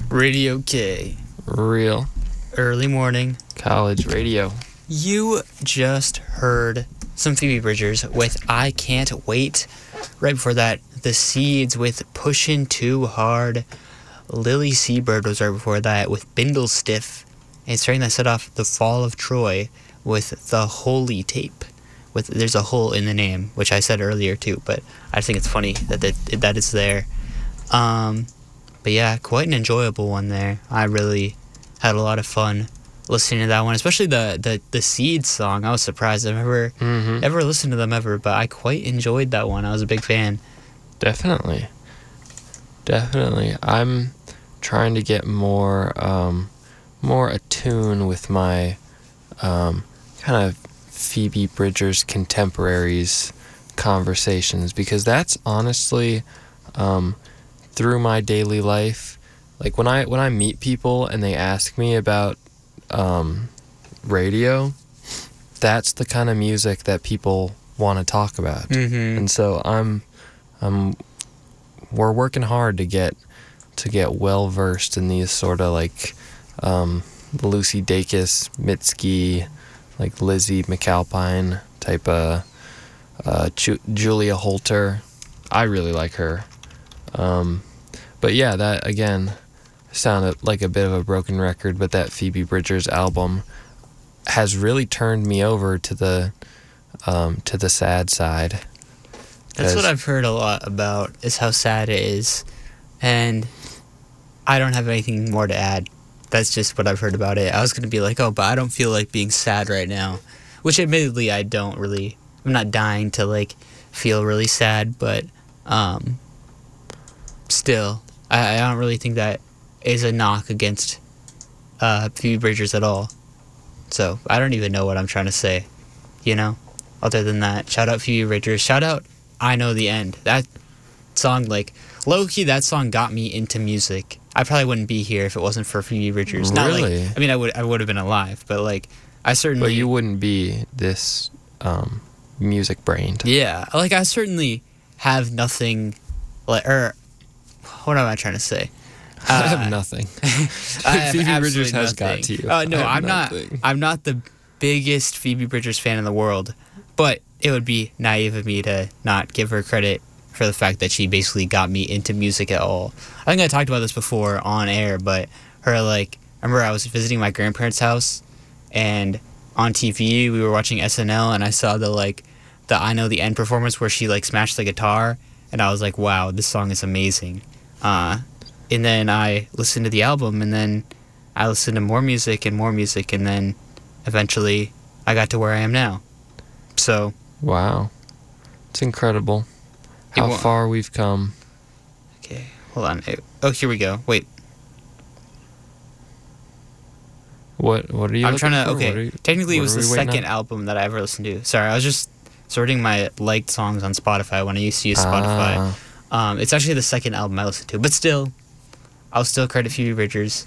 Radio K. Real Early morning. college radio. You just heard some Phoebe Bridgers with I Can't Wait. Right before that, The Seeds with Pushin' Too Hard. Lily Seabird was right before that with Bindle Stiff. And starting that set off, The Fall of Troy with The Holy Tape. There's a hole in the name, which I said earlier too, but I think it's funny that it's there. But yeah, quite an enjoyable one there. I really had a lot of fun listening to that one, especially the Seeds song. I was surprised. I've never listened to them ever, but I quite enjoyed that one. I was a big fan. Definitely. I'm trying to get more attuned with my kind of Phoebe Bridgers contemporaries conversations, because that's honestly through my daily life, like when I meet people and they ask me about radio, that's the kind of music that people want to talk about. And so we're working hard to get well versed in these sort of like Lucy Dacus, Mitski, like Lizzie McAlpine type of Julia Holter. I really like her. But yeah, that again sounded like a bit of a broken record, but that Phoebe Bridgers album has really turned me over to the sad side. That's what I've heard a lot about, is how sad it is. And I don't have anything more to add. That's just what I've heard about it. I was going to be like, but I don't feel like being sad right now. Which admittedly I don't really. I'm not dying to like feel really sad, but still, I don't really think that is a knock against Phoebe Bridgers at all. So I don't even know what I'm trying to say, other than that. Shout out Phoebe Bridgers. Shout out I Know the End. That song, like, low-key, that song got me into music. I probably wouldn't be here if it wasn't for Phoebe Bridgers. Really? Not like, I would have been alive, but like, I certainly... But you wouldn't be this music-brained. Yeah, like, I certainly have nothing, what am I trying to say? I have nothing. Phoebe Bridgers has got to you. No, I'm not the biggest Phoebe Bridgers fan in the world, but it would be naive of me to not give her credit for the fact that she basically got me into music at all. I think I talked about this before on air, but her, like, I remember I was visiting my grandparents' house, and on TV we were watching SNL, and I saw the I Know the End performance where she like smashed the guitar, and I was like, wow, this song is amazing. And then I listened to the album, and then I listened to more music, and then eventually I got to where I am now. So... Wow. It's incredible how far we've come. Okay, hold on. Oh, here we go. Wait. What are you looking for? Okay, technically it was the second album that I ever listened to. Sorry, I was just sorting my liked songs on Spotify when I used to use Spotify. It's actually the second album I listened to, but still, I'll still credit Phoebe Bridgers.